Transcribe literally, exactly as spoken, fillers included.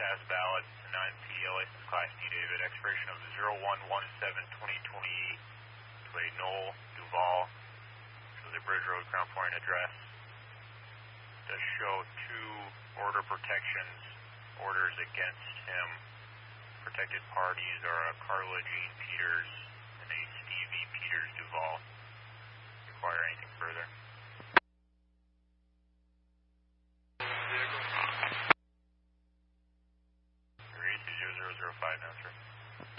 as valid, nine P D L license Class D David, expiration of zero one one seven twenty twenty-eight to a Noel Duval, to the Bridge Road, Crown Point address. Does show two order protections, orders against him. Protected parties are a Carla Jean Peters and a Stevie Peters Duval. Require anything further?